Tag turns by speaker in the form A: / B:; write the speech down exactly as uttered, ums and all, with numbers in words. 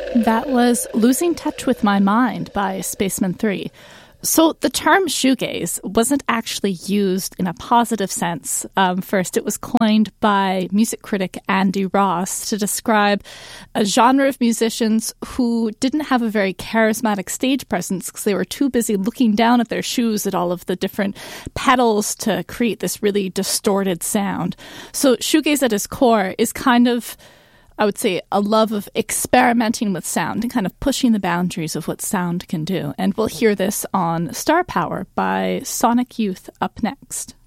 A: That was Losing Touch with My Mind by Spaceman three. So the term shoegaze wasn't actually used in a positive sense. Um, first, it was coined by music critic Andy Ross to describe a genre of musicians who didn't have a very charismatic stage presence because they were too busy looking down at their shoes at all of the different pedals to create this really distorted sound. So shoegaze at its core is kind of, I would say, a love of experimenting with sound and kind of pushing the boundaries of what sound can do. And we'll hear this on Star Power by Sonic Youth up next.